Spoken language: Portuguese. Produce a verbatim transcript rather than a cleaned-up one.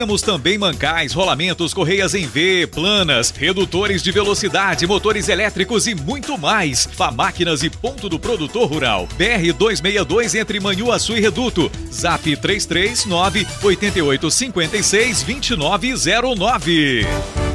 Temos também mancais, rolamentos, correias em V, planas, redutores de velocidade, motores elétricos e muito mais. Famáquinas e ponto do produtor rural. B R duzentos e sessenta e dois entre Manhuaçu e Reduto. Zap três três nove, oito oito cinco seis, dois nove zero nove.